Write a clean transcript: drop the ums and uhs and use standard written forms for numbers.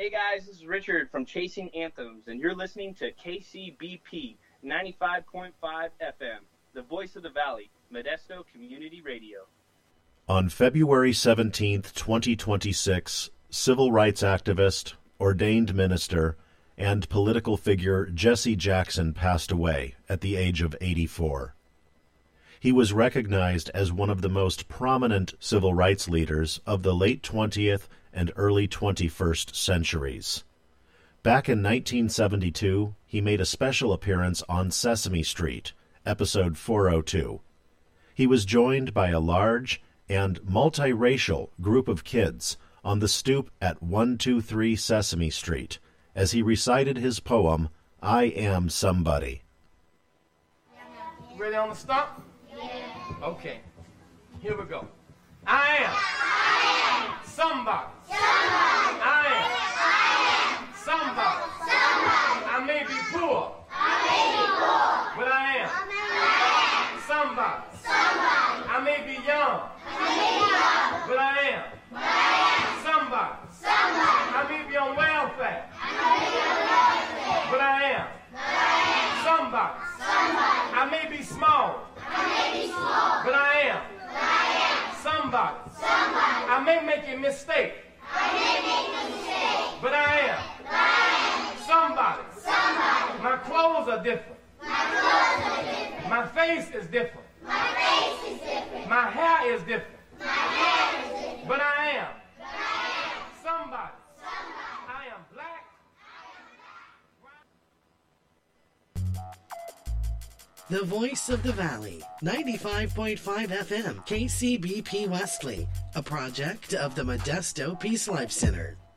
Hey guys, this is Richard from Chasing Anthems, and you're listening to KCBP 95.5 FM, the voice of the valley, Modesto Community Radio. On February 17th, 2026, civil rights activist, ordained minister, and political figure Jesse Jackson passed away at the age of 84. He was recognized as one of the most prominent civil rights leaders of the late 20th and early 21st centuries. Back in 1972, he made a special appearance on Sesame Street, episode 402. He was joined by a large and multiracial group of kids on the stoop at 123 Sesame Street as he recited his poem, I Am Somebody. Ready on the stump? Yeah. Okay, here we go. I am somebody. I am somebody. I may be poor, but I am somebody. I may be young, but I am somebody. I may be on welfare, but I am somebody. I may be small, but I am somebody. I may make a mistake, but I am somebody. My clothes are different. My face is different. My hair is different. But I am somebody. I am black. The Voice of the Valley, 95.5 FM, KCBP Wesley, a project of the Modesto Peace Life Center.